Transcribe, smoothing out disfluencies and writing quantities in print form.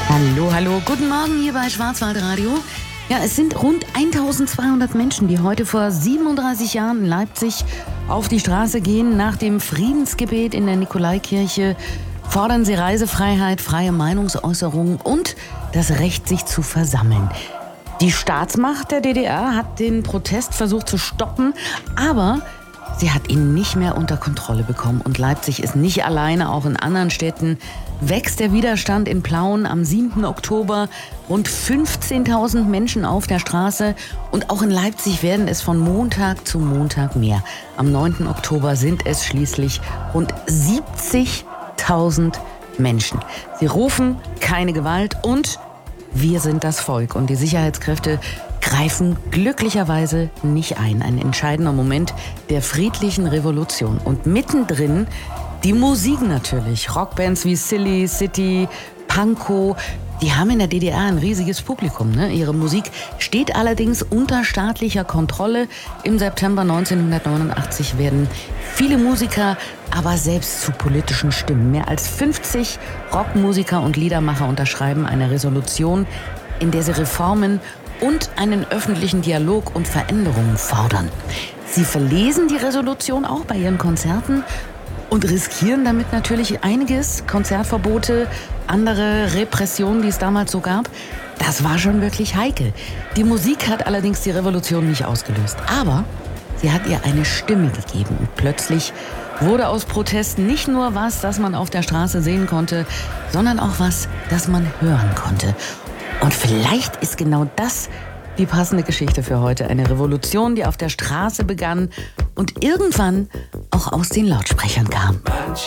Hallo, hallo, guten Morgen hier bei Schwarzwaldradio. Ja, es sind rund 1200 Menschen, die heute vor 37 Jahren in Leipzig auf die Straße gehen. Nach dem Friedensgebet in der Nikolaikirche fordern sie Reisefreiheit, freie Meinungsäußerung und das Recht, sich zu versammeln. Die Staatsmacht der DDR hat den Protest versucht zu stoppen, aber sie hat ihn nicht mehr unter Kontrolle bekommen. Und Leipzig ist nicht alleine, auch in anderen Städten wächst der Widerstand. In Plauen am 7. Oktober rund 15.000 Menschen auf der Straße. Und auch in Leipzig werden es von Montag zu Montag mehr. Am 9. Oktober sind es schließlich rund 70.000 Menschen. Sie rufen keine Gewalt und wir sind das Volk. Und die Sicherheitskräfte greifen glücklicherweise nicht ein. Ein entscheidender Moment der friedlichen Revolution. Und mittendrin die Musik natürlich. Rockbands wie Silly, City, Pankow, die haben in der DDR ein riesiges Publikum. Ne? Ihre Musik steht allerdings unter staatlicher Kontrolle. Im September 1989 werden viele Musiker aber selbst zu politischen Stimmen. Mehr als 50 Rockmusiker und Liedermacher unterschreiben eine Resolution, in der sie Reformen und einen öffentlichen Dialog und Veränderungen fordern. Sie verlesen die Resolution auch bei ihren Konzerten und riskieren damit natürlich einiges. Konzertverbote, andere Repressionen, die es damals so gab. Das war schon wirklich heikel. Die Musik hat allerdings die Revolution nicht ausgelöst. Aber sie hat ihr eine Stimme gegeben. Und plötzlich wurde aus Protesten nicht nur was, das man auf der Straße sehen konnte, sondern auch was, das man hören konnte. Und vielleicht ist genau das die passende Geschichte für heute. Eine Revolution, die auf der Straße begann und irgendwann auch aus den Lautsprechern kam. Manche